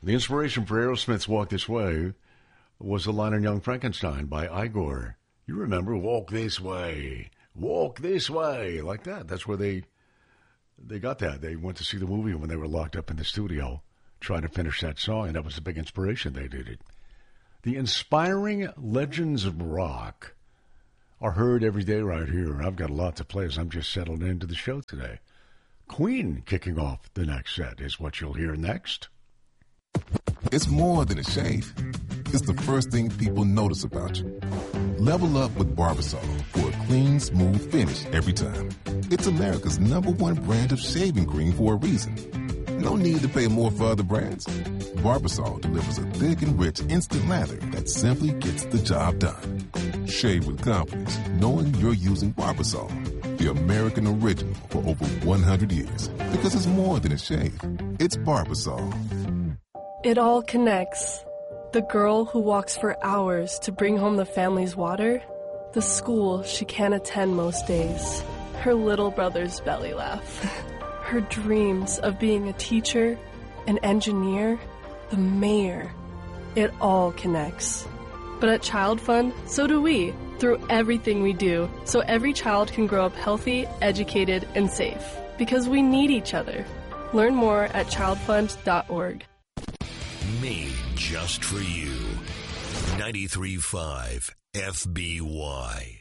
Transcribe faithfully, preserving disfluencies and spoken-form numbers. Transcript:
The inspiration for Aerosmith's Walk This Way was the line in Young Frankenstein by Igor. You remember, walk this way, walk this way, like that. That's where they they got that. They went to see the movie when they were locked up in the studio trying to finish that song, and that was the big inspiration they did it. The inspiring legends of rock are heard every day right here, and I've got a lot to play as I'm just settling into the show today. Queen kicking off the next set is what you'll hear next. It's more than a shave. It's the first thing people notice about you. Level up with Barbasol for a clean, smooth finish every time. It's America's number one brand of shaving cream for a reason. No need to pay more for other brands. Barbasol delivers a thick and rich instant lather that simply gets the job done. Shave with confidence, knowing you're using Barbasol, the American original for over one hundred years. Because it's more than a shave. It's Barbasol. It all connects. The girl who walks for hours to bring home the family's water, the school she can't attend most days, her little brother's belly laugh, her dreams of being a teacher, an engineer, the mayor. It all connects. But at Child Fund, so do we, through everything we do, so every child can grow up healthy, educated, and safe. Because we need each other. Learn more at child fund dot org. Made just for you. ninety-three point five F B Y.